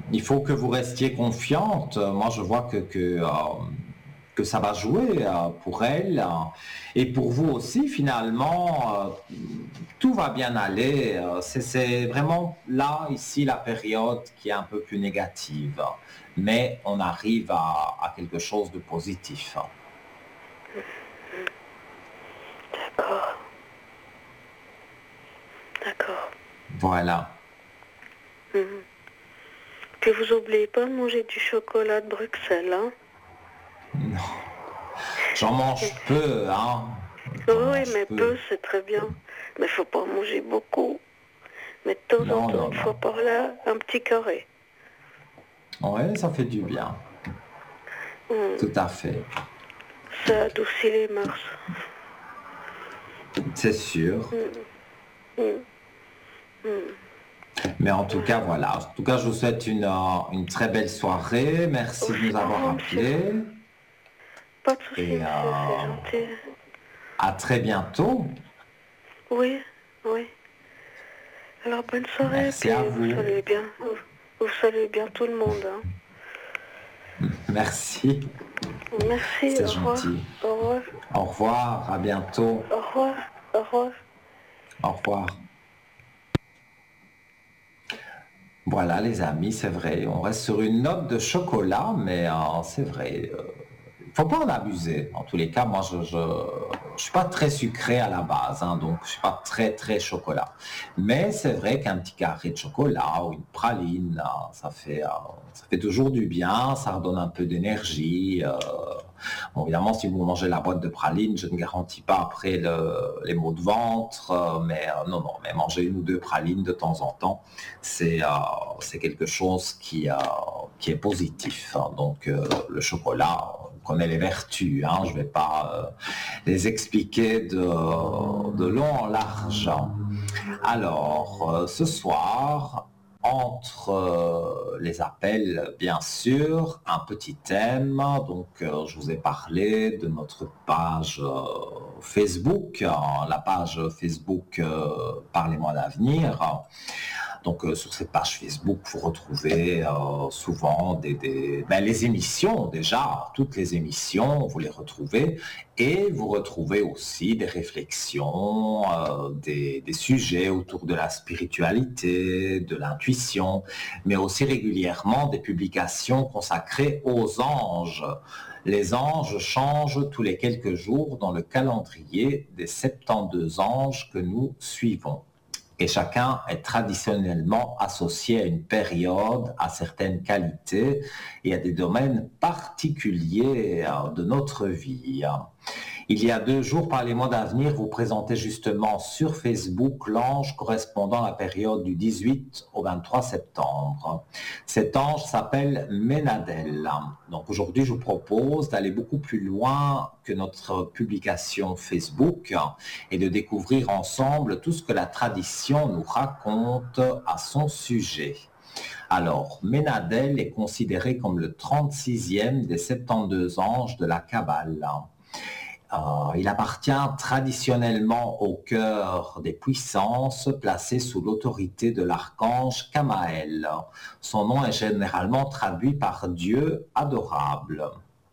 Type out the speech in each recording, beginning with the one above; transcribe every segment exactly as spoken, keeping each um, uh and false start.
il faut que vous restiez confiante. Moi, je vois que, que, euh, que ça va jouer euh, pour elle euh, et pour vous aussi, finalement. Euh, tout va bien aller. Euh, c'est, c'est vraiment là, ici, la période qui est un peu plus négative. Mais on arrive à, à quelque chose de positif. D'accord. D'accord. Voilà. Mhm. Puis vous oubliez pas de manger du chocolat de Bruxelles, hein? Non. J'en mange peu, hein. J'en Oui, mange mais peu. peu, c'est très bien. Mais il faut pas manger beaucoup. Mais de temps en Non, temps, non, une non. fois par là, un petit carré. Ouais, ça fait du bien. Mhm. Tout à fait. Ça adoucit les mœurs. C'est sûr. Mhm. Mhm. Mhm. Mais en tout cas, Voilà. voilà. En tout cas, je vous souhaite une, euh, une très belle soirée. Merci de Aussi nous pour avoir vous, monsieur. appelés. Pas de souci, Et monsieur, c'est euh, gentil. à très bientôt. Oui, oui. Alors bonne soirée, Merci à puis vous vous. saluez bien, vous, vous saluez bien tout le monde, hein. Merci. Merci, C'est au revoir, gentil. au revoir, Au revoir. À bientôt. au revoir, au revoir. Au revoir. Voilà, les amis, c'est vrai. On reste sur une note de chocolat, mais euh, c'est vrai. euh, faut pas en abuser. En tous les cas, moi, je, je, je suis pas très sucré à la base, hein, donc je suis pas très très chocolat. Mais c'est vrai qu'un petit carré de chocolat ou une praline, euh, ça fait, euh, ça fait toujours du bien. Ça redonne un peu d'énergie. euh. Bon, évidemment, si vous mangez la boîte de praline, je ne garantis pas après le- les maux de ventre, euh, mais euh, non, non, mais manger une ou deux pralines de temps en temps, c'est euh, c'est quelque chose qui, euh, qui est positif, hein. Donc, euh, le chocolat, on connaît les vertus, hein, je ne vais pas euh, les expliquer de, de long en large. Alors, euh, ce soir, entre euh, les appels, bien sûr, un petit thème. Donc, euh, je vous ai parlé de notre page euh, Facebook, hein, la page Facebook euh, Parlez-moi d'avenir. Donc euh, sur cette page Facebook, vous retrouvez euh, souvent des, des- ben, les émissions déjà, toutes les émissions, vous les retrouvez, et vous retrouvez aussi des réflexions, euh, des, des sujets autour de la spiritualité, de l'intuition, mais aussi régulièrement des publications consacrées aux anges. Les anges changent tous les quelques jours dans le calendrier des soixante-douze anges que nous suivons. Et chacun est traditionnellement associé à une période, à certaines qualités et à des domaines particuliers euh, de notre vie. Il y a deux jours, Parlez-moi d'avenir, vous présentez justement sur Facebook l'ange correspondant à la période du dix-huit au vingt-trois septembre. Cet ange s'appelle Ménadel. Donc aujourd'hui, je vous propose d'aller beaucoup plus loin que notre publication Facebook et de découvrir ensemble tout ce que la tradition nous raconte à son sujet. Alors, Ménadel est considéré comme le trente-sixième des soixante-douze anges de la Kabbale. Euh, il appartient traditionnellement au cœur des puissances placées sous l'autorité de l'archange Kamaël. Son nom est généralement traduit par Dieu adorable.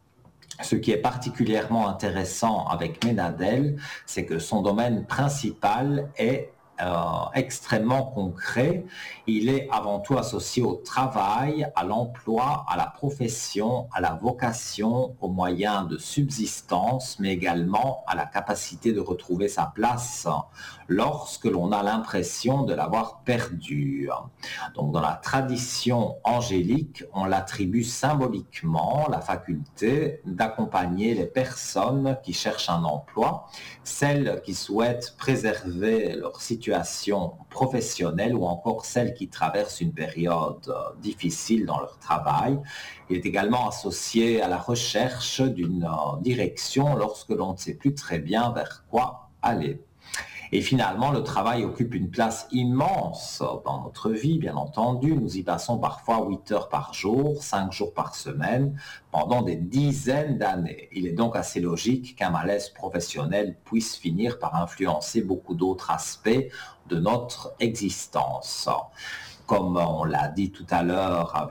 Ce qui est particulièrement intéressant avec Ménadel, c'est que son domaine principal est euh, extrêmement concret. Il est avant tout associé au travail, à l'emploi, à la profession, à la vocation, aux moyens de subsistance, mais également à la capacité de retrouver sa place lorsque l'on a l'impression de l'avoir perdue. Donc, dans la tradition angélique, on l'attribue symboliquement la faculté d'accompagner les personnes qui cherchent un emploi, celles qui souhaitent préserver leur situation professionnelle ou encore celles qui traversent une période difficile dans leur travail. Il est également associé à la recherche d'une direction lorsque l'on ne sait plus très bien vers quoi aller. Et finalement, le travail occupe une place immense dans notre vie, bien entendu. Nous y passons parfois huit heures par jour, cinq jours par semaine, pendant des dizaines d'années. Il est donc assez logique qu'un malaise professionnel puisse finir par influencer beaucoup d'autres aspects de notre existence. Comme on l'a dit tout à l'heure,